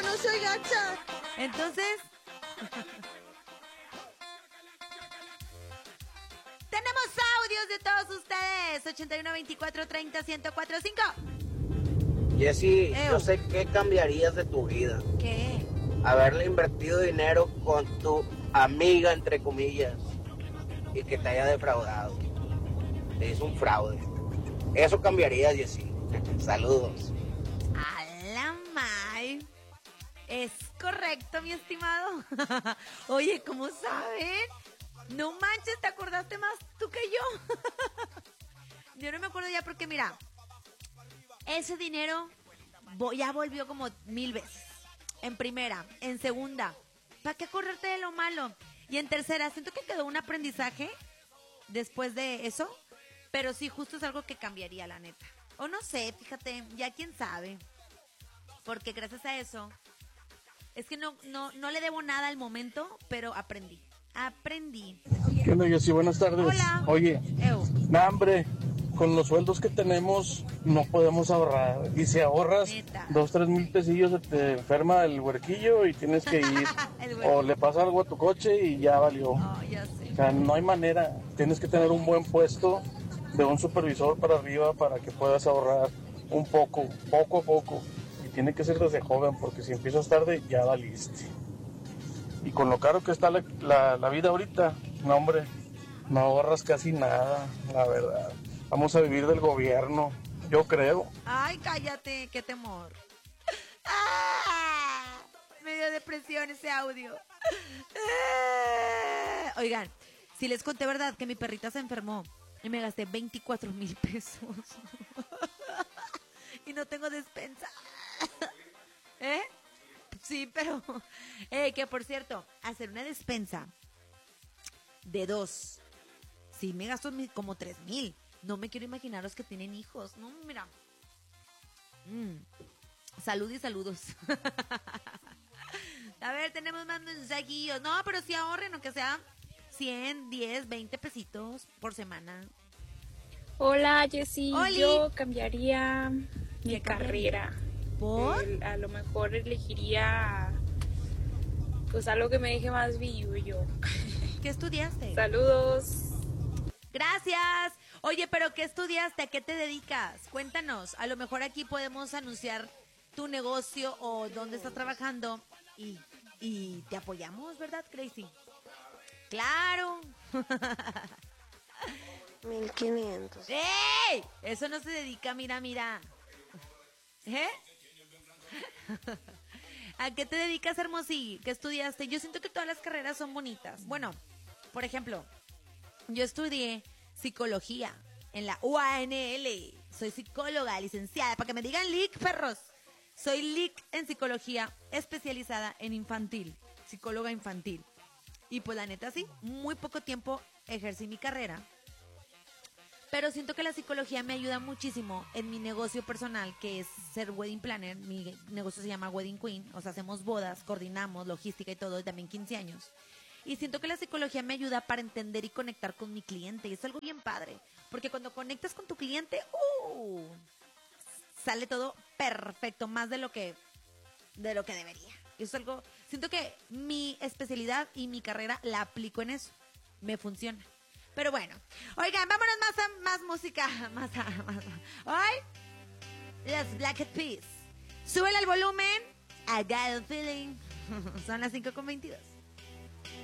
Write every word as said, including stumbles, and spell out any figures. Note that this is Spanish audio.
no soy gacha. Entonces... tenemos audios de todos ustedes. ochenta y uno, veinticuatro, treinta, ciento cuatro, cinco. Jessy, Ew. yo sé qué cambiarías de tu vida. ¿Qué? Haberle invertido dinero con tu amiga, entre comillas, y que te haya defraudado. Te hizo un fraude. Eso cambiarías, Jessy. Saludos. A la may. Es correcto, mi estimado. Oye, ¿cómo saben? No manches, ¿te acordaste más tú que yo? Yo no me acuerdo ya porque, mira, ese dinero vo- ya volvió como mil veces. En primera, en segunda, ¿para qué acordarte de lo malo? Y en tercera, siento que quedó un aprendizaje después de eso, pero sí, justo es algo que cambiaría, la neta. O no sé, fíjate, ya quién sabe. Porque gracias a eso, es que no, no, no le debo nada al momento, pero aprendí. Aprendí. ¿Qué onda, Jessy? Buenas tardes. Hola. Oye, Ew. nah, hombre, con los sueldos que tenemos no podemos ahorrar. Y si ahorras Neta. dos, tres mil pesillos, se te enferma el huerquillo y tienes que ir. El huerquillo. O le pasa algo a tu coche y ya valió. Oh, ya sé. O sea, no hay manera. Tienes que tener un buen puesto de un supervisor para arriba para que puedas ahorrar un poco, poco a poco. Y tiene que ser desde joven, porque si empiezas tarde, ya valiste. Y con lo caro que está la, la, la vida ahorita, no, hombre, no ahorras casi nada, la verdad. Vamos a vivir del gobierno, yo creo. Ay, cállate, qué temor. ¡Ah! Me dio depresión ese audio. ¡Ah! Oigan, si les conté verdad que mi perrita se enfermó y me gasté veinticuatro mil pesos. Y no tengo despensa. ¿Eh? Sí, pero... Eh, que por cierto, hacer una despensa de dos, sí me gasto mi- como tres mil. No me quiero imaginar los que tienen hijos. No, mira. Mm. Salud y saludos. A ver, tenemos más mensajillos. No, pero sí ahorren, aunque sea cien, diez, veinte pesitos por semana. Hola, Jessy. Oli. Yo cambiaría mi ¿Qué cambiaría? carrera. ¿Por? El- a lo mejor elegiría pues algo que me deje más vivo yo. ¿Qué estudiaste? Saludos. Gracias. Oye, pero ¿qué estudiaste? ¿A qué te dedicas? Cuéntanos. A lo mejor aquí podemos anunciar tu negocio o dónde estás trabajando y, y te apoyamos, ¿verdad, Crazy? Claro. mil quinientos. ¡Ey! Eso no se dedica, mira, mira. ¿Eh? ¿A qué te dedicas, Hermosí? ¿Qué estudiaste? Yo siento que todas las carreras son bonitas. Bueno, por ejemplo, yo estudié psicología en la U A N L. Soy psicóloga, licenciada. Para que me digan L I C, perros. Soy L I C en psicología especializada en infantil. Psicóloga infantil. Y pues la neta sí, muy poco tiempo ejercí mi carrera. Pero siento que la psicología me ayuda muchísimo en mi negocio personal, que es ser wedding planner. Mi negocio se llama Wedding Queen. O sea, hacemos bodas, coordinamos, logística y todo, y también quince años. Y siento que la psicología me ayuda para entender y conectar con mi cliente. Y es algo bien padre. Porque cuando conectas con tu cliente, ¡uh! Sale todo perfecto, más de lo que, de lo que debería. Y eso es algo, siento que mi especialidad y mi carrera la aplico en eso. Me funciona. Pero bueno, oigan, vámonos más a más música. Más a más. Hoy, los Black Eyed Peas. Súbele el volumen. I got a feeling. Son las cinco con veintidós.